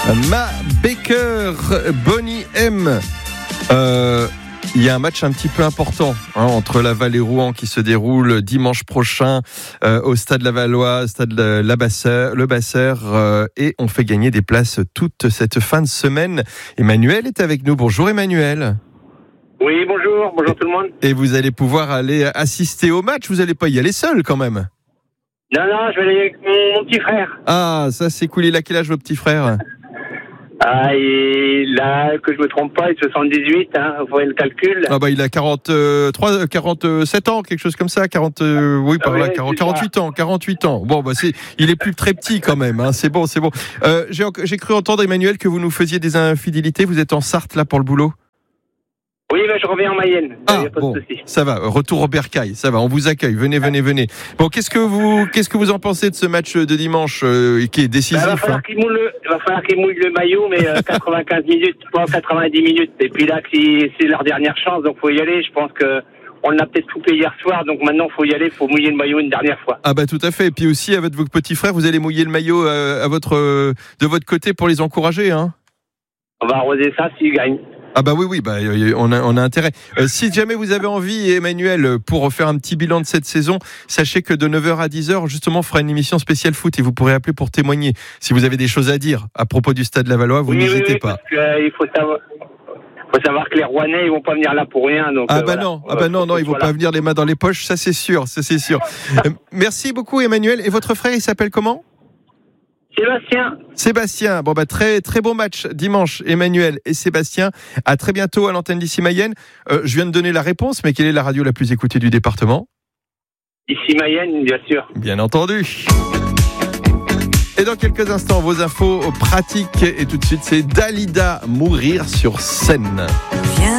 Ma Baker, Bonnie M. Il y a un match un petit peu important entre Laval et Rouen qui se déroule dimanche prochain au Stade Lavallois, Stade Le Basser, et on fait gagner des places toute cette fin de semaine. Emmanuel est avec nous. Bonjour Emmanuel. Oui, bonjour tout le monde. Et vous allez pouvoir aller assister au match, vous n'allez pas y aller seul quand même? Non, je vais aller avec mon petit frère. Ah, ça c'est cool. Il a quel âge votre petit frère? Et là, que je me trompe pas, il est 78, vous voyez le calcul. Ah bah il a 47 ans, quelque chose comme ça, 48 ans. Bon bah il est plus très petit quand même, c'est bon. J'ai cru entendre Emmanuel que vous nous faisiez des infidélités, vous êtes en Sarthe là pour le boulot? Oui, mais je reviens en Mayenne. Ah bon, ça va, retour au Bercail, ça va, on vous accueille, venez. Bon, qu'est-ce que vous en pensez de ce match de dimanche qui est décisif? Il va falloir qu'il mouille le maillot, mais 95 minutes, pas 90 minutes. Et puis là, c'est leur dernière chance, donc faut y aller. Je pense que on l'a peut-être coupé hier soir, donc maintenant faut y aller, faut mouiller le maillot une dernière fois. Ah bah tout à fait. Et puis aussi avec vos petits frères, vous allez mouiller le maillot de votre côté pour les encourager, hein. On va arroser ça s'ils gagnent. Ah bah oui, on a intérêt. Si jamais vous avez envie, Emmanuel, pour faire un petit bilan de cette saison, sachez que de 9h à 10h, justement, on fera une émission spéciale foot et vous pourrez appeler pour témoigner. Si vous avez des choses à dire à propos du Stade Lavallois, vous n'hésitez pas. Parce il faut savoir que les Rouennais, ils vont pas venir là pour rien. Donc, non, ils vont pas venir les mains dans les poches, ça c'est sûr. Merci beaucoup, Emmanuel. Et votre frère, il s'appelle comment? Sébastien. Bon bah très très beau match dimanche, Emmanuel et Sébastien. À très bientôt à l'antenne d'Ici Mayenne. Je viens de donner la réponse, mais quelle est la radio la plus écoutée du département? Ici Mayenne, bien sûr. Bien entendu. Et dans quelques instants, vos infos pratiques. Et tout de suite, c'est Dalida, Mourir sur scène.